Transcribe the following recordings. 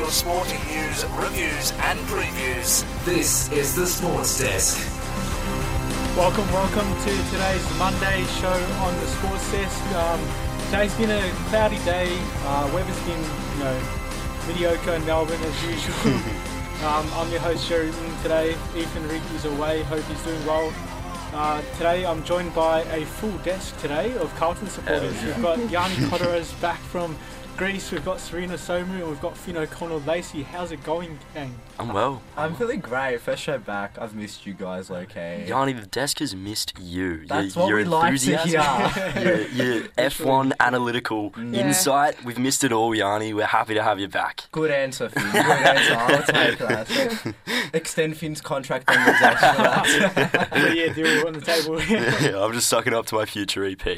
your sporting news, reviews and previews. This is the Sports Desk. Welcome to today's Monday show on the Sports Desk. Today's been a cloudy day. Weather's been, mediocre in Melbourne as usual. I'm your host, Jerry Wing, today. Ethan Rigg is away. Hope he's doing well. Today I'm joined by a full desk today of Carlton supporters. We've got Yanni Kodaras back from Greece, we've got Serena Somu, and we've got Finn O'Connell-Lacey. How's it going, gang? I'm well. I'm feeling great. First show back. I've missed you guys, okay? Yanni, the desk has missed you. That's your what we like to hear. your F1 analytical insight. We've missed it all, Yanni. We're happy to have you back. Good answer, Finn. Good answer. I'll take that. So, extend Finn's contract on the desk for that. Deal on the table. I'm just sucking up to my future EP.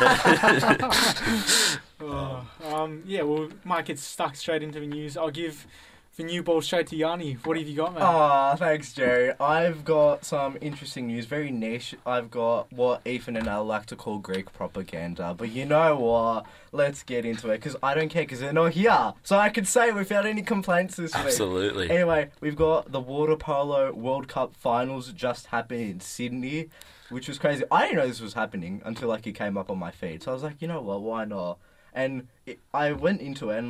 We might get stuck straight into the news. I'll give the new ball straight to Yanni. What have you got, man? Oh, thanks, Jerry. I've got some interesting news, very niche. I've got what Ethan and I like to call Greek propaganda. But you know what? Let's get into it, because I don't care, because they're not here. So I can say without any complaints this week. Absolutely. Anyway, we've got the Water Polo World Cup finals just happened in Sydney, which was crazy. I didn't know this was happening until it came up on my feed. So I was like, you know what, why not? And I went into it and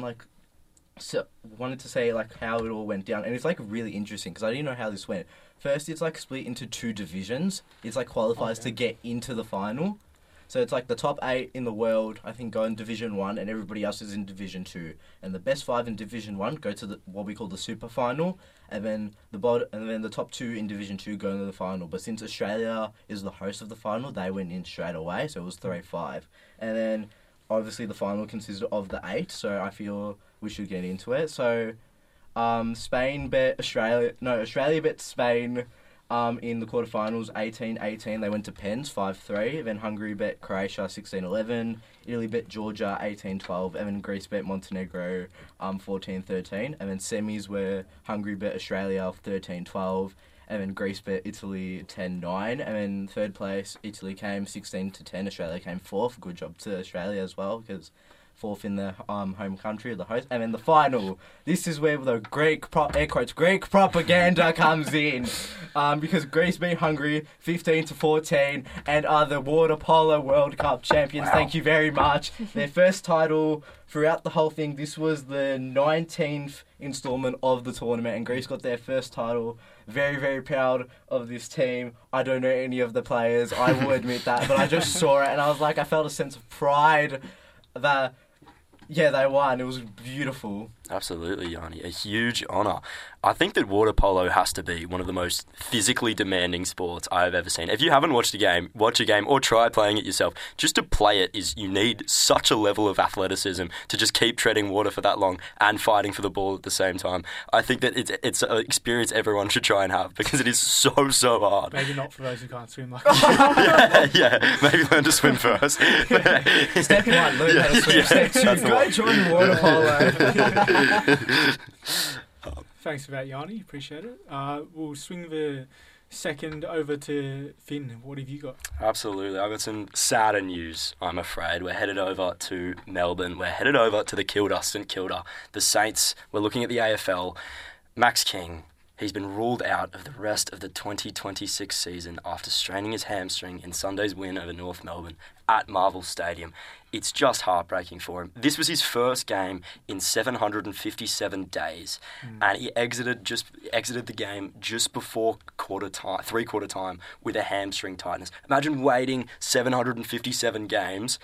wanted to say how it all went down, and it's really interesting because I didn't know how this went. First, it's split into two divisions. It's qualifies to get into the final. So it's the top 8 in the world, I think, go in Division 1, and everybody else is in Division 2. And the best 5 in Division 1 go to what we call the Super Final, and then the top 2 in Division 2 go into the final. But since Australia is the host of the final, they went in straight away, so it was 3-5. And then obviously the final consisted of the 8, so I feel we should get into it. So Spain bet Australia bet Spain in the quarterfinals 18-18. They went to pens 5-3. Then Hungary bet Croatia 16-11. Italy bet Georgia 18-12. And then Greece bet Montenegro 14-13. And then semis were Hungary bet Australia 13-12. And then Greece bet Italy 10-9. And then third place, Italy came 16-10. Australia came 4th. Good job to Australia as well, because 4th in the home country, the host. And then the final. This is where the Greek propaganda comes in. Because Greece beat Hungary 15-14 and are the Water Polo World Cup champions. Wow. Thank you very much. Their first title throughout the whole thing. This was the 19th installment of the tournament, and Greece got their first title. Very, very proud of this team. I don't know any of the players, I will admit that, but I just saw it and I was I felt a sense of pride that, they won. It was beautiful. Absolutely, Yanni. A huge honour. I think that water polo has to be one of the most physically demanding sports I have ever seen. If you haven't watched a game, watch a game or try playing it yourself. Just to play it you need such a level of athleticism to just keep treading water for that long and fighting for the ball at the same time. I think that it's an experience everyone should try and have, because it is so hard. Maybe not for those who can't swim yeah, maybe learn to swim first. Step 1, learn how to swim. Step 2, go join water polo. Thanks for that, Yanni. Appreciate it. We'll swing the second over to Finn. What have you got? Absolutely. I've got some sadder news, I'm afraid. We're headed over to Melbourne. We're headed over to the St Kilda. The Saints, we're looking at the AFL. Max King, he's been ruled out of the rest of the 2026 season after straining his hamstring in Sunday's win over North Melbourne at Marvel Stadium. It's just heartbreaking for him. This was his first game in 757 days, and he exited the game just before three-quarter time with a hamstring tightness. Imagine waiting 757 games